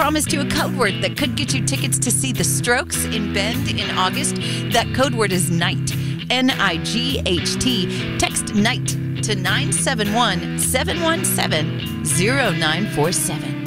promised you a code word that could get you tickets to see the Strokes in Bend in August. That code word is NIGHT. NIGHT. Text NIGHT to 971-717-0947.